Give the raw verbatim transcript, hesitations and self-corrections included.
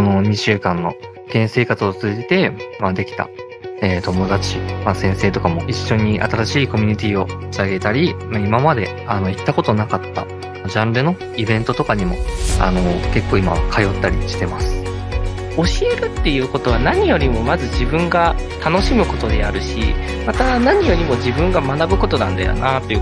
のにしゅうかんの県生活を通じて、まあ、できた、えー、友達、まあ、先生とかも一緒に新しいコミュニティを立ち上げたり、まあ、今まであの行ったことなかったジャンルのイベントとかにもあの結構今通ったりしてます。 教えるっていうことは何よりもまず自分が楽しむことであるし、また何よりも自分が学ぶことなんだよなという